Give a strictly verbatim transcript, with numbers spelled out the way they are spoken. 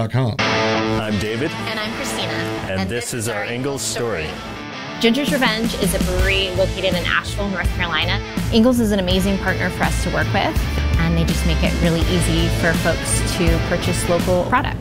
dot com. I'm David. And I'm Christina. And, and this, this is our Ingles story. Ginger's Revenge is a brewery located in Asheville, North Carolina. Ingles is an amazing partner for us to work with, and they just make it really easy for folks to purchase local products.